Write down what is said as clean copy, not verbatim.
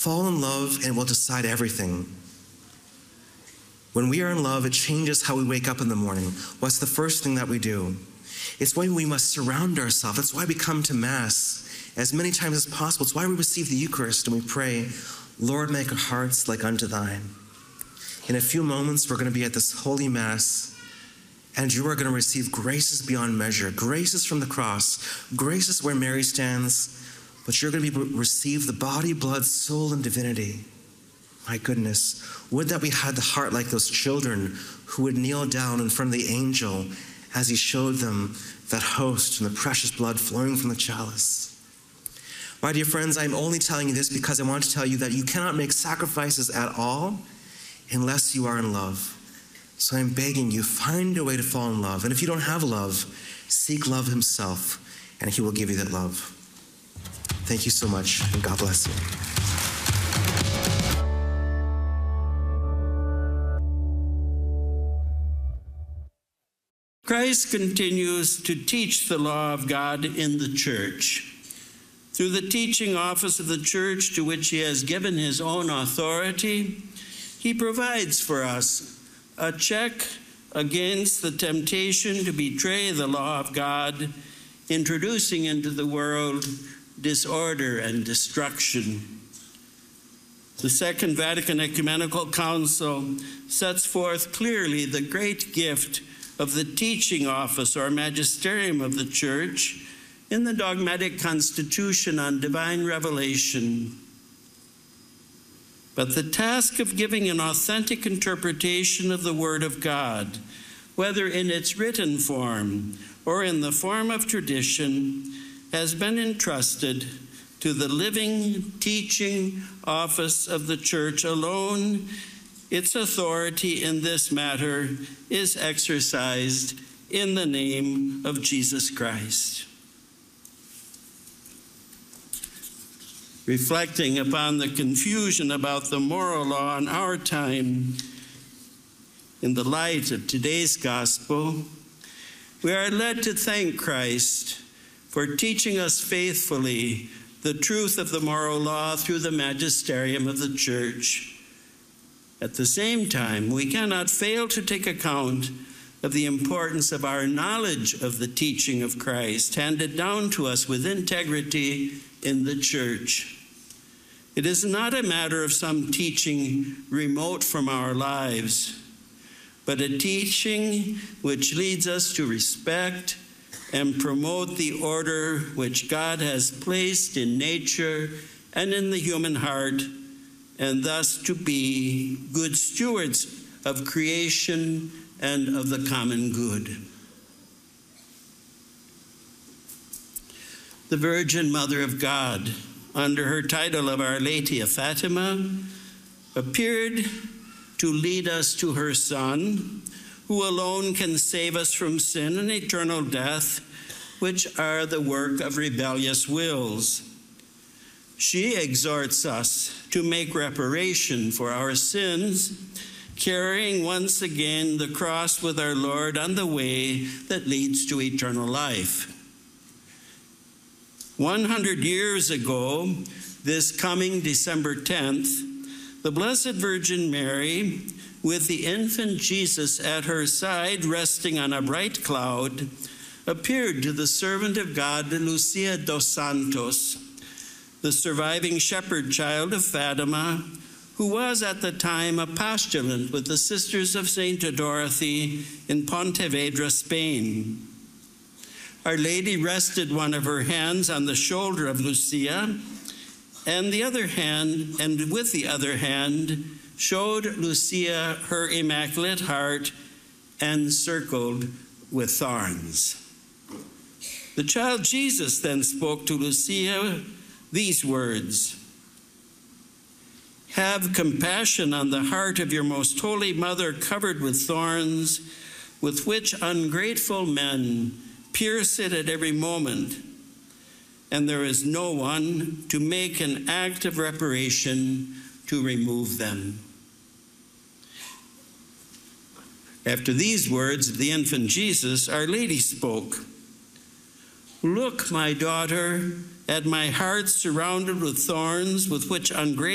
Fall in love and it will decide everything. When we are in love, it changes how we wake up in the morning. What's the first thing that we do? It's why we must surround ourselves. That's why we come to Mass as many times as possible. It's why we receive the Eucharist and we pray, Lord, make our hearts like unto thine. In a few moments, we're going to be at this Holy Mass, and you are going to receive graces beyond measure, graces from the cross, graces where Mary stands, but you're going to receive the body, blood, soul, and divinity. My goodness, would that we had the heart like those children who would kneel down in front of the angel as he showed them that host and the precious blood flowing from the chalice. My dear friends, I'm only telling you this because I want to tell you that you cannot make sacrifices at all unless you are in love. So I'm begging you, find a way to fall in love. And if you don't have love, seek love himself, and he will give you that love. Thank you so much, and God bless you. Christ continues to teach the law of God in the church. Through the teaching office of the church, to which he has given his own authority, he provides for us a check against the temptation to betray the law of God, introducing into the world disorder and destruction. The Second Vatican Ecumenical Council sets forth clearly the great gift of the teaching office or magisterium of the Church in the dogmatic constitution on divine revelation. But the task of giving an authentic interpretation of the Word of God, whether in its written form or in the form of tradition, has been entrusted to the living teaching office of the Church alone. Its authority in this matter is exercised in the name of Jesus Christ. Reflecting upon the confusion about the moral law in our time, in the light of today's gospel, we are led to thank Christ for teaching us faithfully the truth of the moral law through the magisterium of the Church. At the same time, we cannot fail to take account of the importance of our knowledge of the teaching of Christ, handed down to us with integrity in the Church. It is not a matter of some teaching remote from our lives, but a teaching which leads us to respect and promote the order which God has placed in nature and in the human heart, and thus to be good stewards of creation and of the common good. The Virgin Mother of God, under her title of Our Lady of Fatima, appeared to lead us to her Son, who alone can save us from sin and eternal death, which are the work of rebellious wills. She exhorts us to make reparation for our sins, carrying once again the cross with our Lord on the way that leads to eternal life. 100 years ago, this coming December 10th, the Blessed Virgin Mary, with the infant Jesus at her side resting on a bright cloud, appeared to the servant of God, Lucia dos Santos, the surviving shepherd child of Fatima, who was at the time a postulant with the Sisters of St. Dorothy in Pontevedra, Spain. Our Lady rested one of her hands on the shoulder of Lucia, and with the other hand, showed Lucia her immaculate heart encircled with thorns. The child Jesus then spoke to Lucia these words: "Have compassion on the heart of your most holy mother covered with thorns, with which ungrateful men pierce it at every moment, and there is no one to make an act of reparation to remove them." After these words of the infant Jesus, Our Lady spoke, "Look, my daughter, at my heart surrounded with thorns, with which ungrateful